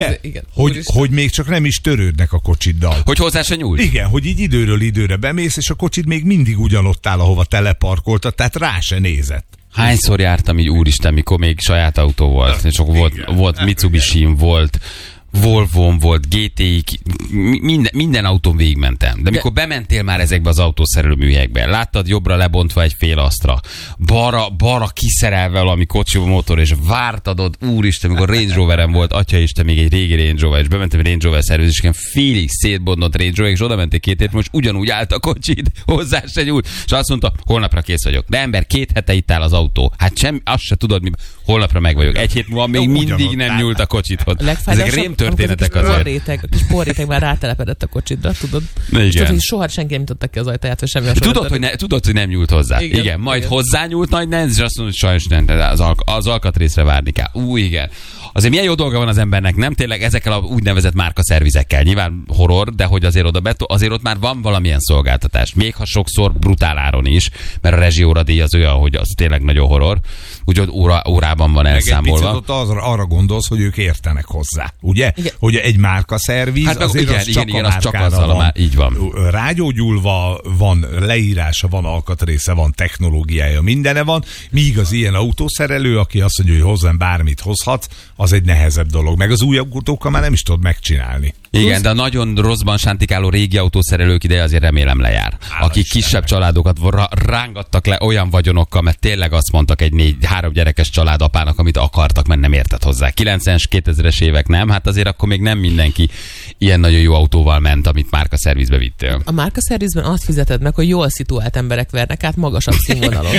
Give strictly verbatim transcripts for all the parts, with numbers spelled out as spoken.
Igen. Hogy, hogy még csak nem is törődnek a kocsiddal. Hogy hozzá se nyúl? Igen, hogy így időről időre bemész, és a kocsid még mindig ugyanott áll, ahova teleparkoltad, tehát rá se nézett. Hányszor jártam így, úristen, mikor még saját autó volt, és akkor volt, volt Mitsubishi-m, volt Volvo-m volt, gé té i, minden, minden autón végigmentem. De mikor bementél már ezekbe az autószerelő műhelyekbe, láttad jobbra lebontva egy fél asztra, balra, balra kiszerelve valami kocsi motor, és vártad ott, úristen, mikor Range Roverem volt, atyaisten, még egy régi Range Rover, és bementem egy Range Rover szervizisken, félig szétbondott Range Rover, és oda mentél két hét, most ugyanúgy állt a kocsid, hozzá se nyúlt, és azt mondta, holnapra kész vagyok. De ember, két hete itt áll az autó, hát sem, azt se tudod, mi, holnapra meg vagyok. Egy hét múlva még mindig nem nyúlt a kocsidhoz. Ezek történetek azért. A kis porréteg már rátelepedett a kocsidra, tudod? Igen. És tudod, hogy soha senki nem nyitotta ki az ajtaját, vagy semmi. Tudod, hogy, ne, tudod, hogy nem nyúlt hozzá. Igen, igen. Majd igen. Hozzányúlt nagy Nenz, és azt mondja, hogy sajnos nem, az, alk- az alkatrészre várni kell. Ú, igen. Azért milyen jó dolga van az embernek, nem tényleg ezekkel a úgynevezett márkaszervizekkel. Nyilván horror, de hogy azért, oda beto- azért ott már van valamilyen szolgáltatás. Még ha sokszor brutál áron is, mert a rezsióradíj az olyan, hogy az tényleg nagyon horror. Úgyhogy óra, órában van elszámolva. Meg egy picit ott arra gondolsz, hogy ők értenek hozzá, ugye? Igen. Hogy egy márkaszerviz, hát azért igen, az igen, csak igen, a az csak azzal van, már, így van. Rágyógyulva, van leírása, van alkatrésze, van technológiája, mindene van, míg az ilyen autószerelő, aki azt mondja, hogy hozzám bármit hozhat, az egy nehezebb dolog. Meg az új autókkal már nem is tudod megcsinálni. Igen, de a nagyon rosszban sántikáló régi autószerelők ideje azért remélem lejár. Hála akik Istennek. Kisebb családokat rángattak le olyan vagyonokkal, mert tényleg azt mondtak egy négy, három gyerekes család apának, amit akartak, mert nem értett hozzá. kilencvenes, kétezres évek nem, hát azért akkor még nem mindenki ilyen nagyon jó autóval ment, amit márkaszervizbe vittél. A márkaszervizben azt fizeted meg, hogy jól szituált emberek vernek át magasabb színvonalon.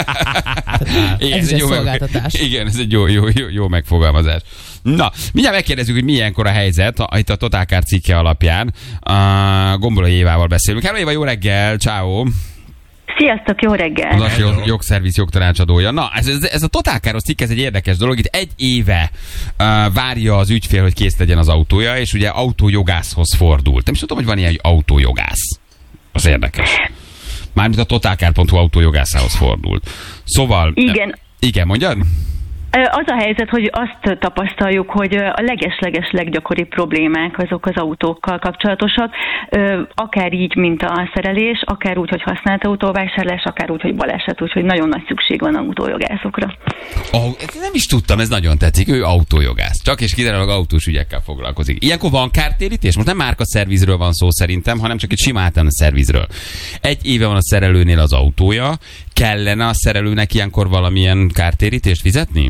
Igen, ez egy jó szolgáltatás. Meg, igen, ez egy jó, jó, jó, jó megfogalmazás. Na, mindjárt megkérdezzük, hogy milyenkor a helyzet, a, itt a Totálkár cikke alapján. Uh, Gombolai Évával beszélünk. Hello Éva, jó reggel, ciao. Sziasztok, jó reggel! Az jog, jogszerviz jogtanácsadója. Na, ez, ez, ez a Totálkáros cikk, ez egy érdekes dolog. Itt egy éve uh, várja az ügyfél, hogy kész legyen az autója, és ugye autójogászhoz fordult. Nem is tudom, hogy van ilyen autójogász. Az érdekes. Mármint a totálkár pont hu autójogászához fordult. Szóval... Igen. Igen, mondjad? Az a helyzet, hogy azt tapasztaljuk, hogy a leges-leges leggyakoribb problémák azok az autókkal kapcsolatosak, akár így, mint a szerelés, akár úgy, hogy használt autóvásárlás, akár úgy, hogy baleset, úgyhogy nagyon nagy szükség van autójogászokra. Oh, nem is tudtam, ez nagyon tetszik, ő autójogász. Csak és kizárólag autós ügyekkel foglalkozik. Ilyenkor van kártérítés? Most nem márkaszervizről van szó szerintem, hanem csak egy sima általános szervizről. Egy éve van a szerelőnél az autója, kellene a szerelőnek ilyenkor valamilyen kártérítést fizetni?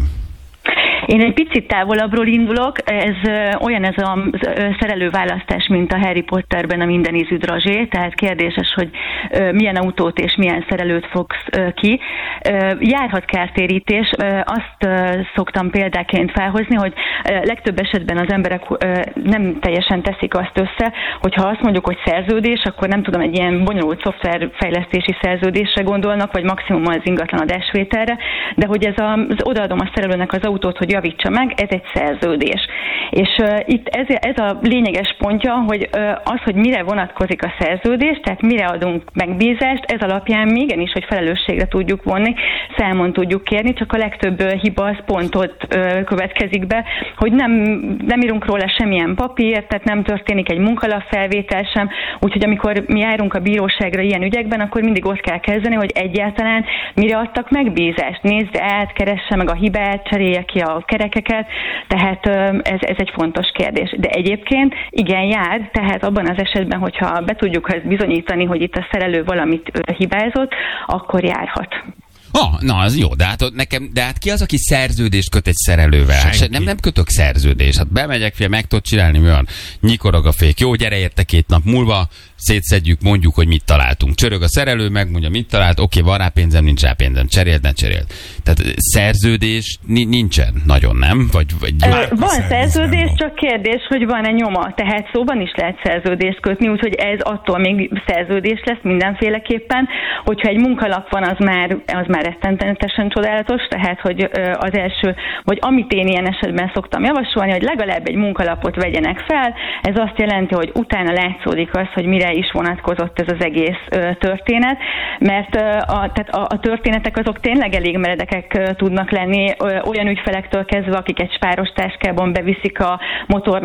Én egy picit távolabbról indulok, ez olyan ez a szerelőválasztás, mint a Harry Potterben a mindenízű drazsé, tehát kérdéses, hogy milyen autót és milyen szerelőt fogsz ki. Járhat kártérítés, azt szoktam példáként felhozni, hogy legtöbb esetben az emberek nem teljesen teszik azt össze, hogyha azt mondjuk, hogy szerződés, akkor nem tudom, egy ilyen bonyolult szoftverfejlesztési szerződésre gondolnak, vagy maximum az ingatlan adásvételre, de hogy ez az odaadom a szerelőnek az autót, hogy javítsa meg, ez egy szerződés. És uh, itt ez, ez a lényeges pontja, hogy uh, az, hogy mire vonatkozik a szerződés, tehát mire adunk megbízást, ez alapján még igenis, hogy felelősségre tudjuk vonni, számon tudjuk kérni, csak a legtöbb uh, hiba az pont ott uh, következik be, hogy nem, nem írunk róla semmilyen papírt, tehát nem történik egy munkalapfelvétel sem, úgyhogy amikor mi járunk a bíróságra ilyen ügyekben, akkor mindig ott kell kezdeni, hogy egyáltalán mire adtak megbízást, nézze át, keresse meg a hibát, cserélje ki a kerekeket, tehát ez, ez egy fontos kérdés. De egyébként igen jár, tehát abban az esetben, hogyha be tudjuk ezt bizonyítani, hogy itt a szerelő valamit hibázott, akkor járhat. Ah, na, az jó, de hát, nekem, de hát ki az, aki szerződést köt egy szerelővel? Hát nem, nem kötök szerződést. Hát bemegyek, fél, meg tudod csinálni, mi van? Nyikorog a fék. Jó, gyere érte két nap múlva, szétszedjük, mondjuk, hogy mit találtunk. Csörög a szerelő, megmondja, mit talált, oké, van rá pénzem, nincs rá pénzem, cseréld, ne cseréld. Tehát szerződés nincsen nagyon, nem? Vagy, vagy e, van szerződés, csak kérdés, hogy van-e nyoma. Tehát szóban is lehet szerződést kötni, úgyhogy ez attól még szerződés lesz mindenféleképpen. Hogyha egy munkalap van, az már, az már rettenetesen csodálatos, tehát hogy az első, vagy amit én ilyen esetben szoktam javasolni, hogy legalább egy munkalapot vegyenek fel, ez azt jelenti, hogy utána látszódik az, hogy mire mire is vonatkozott ez az egész történet, mert a, tehát a, a történetek azok tényleg elég meredekek tudnak lenni, olyan ügyfelektől kezdve, akik egy spáros táskában beviszik a motornak